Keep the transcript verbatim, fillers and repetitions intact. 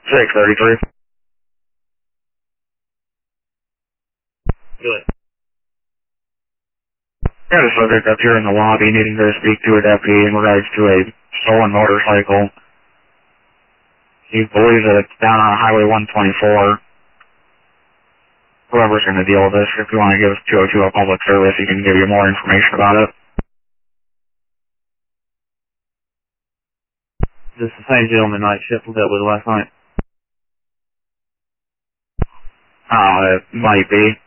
six thirty-three. Good. Got a subject up here in the lobby needing to speak to a deputy in regards to a stolen motorcycle. He believes that it's down on Highway one twenty-four. Whoever's going to deal with this, if you want to give two oh two a public service, he can give you more information about it. This is the same gentleman night shift we dealt with last night. Uh, it might be.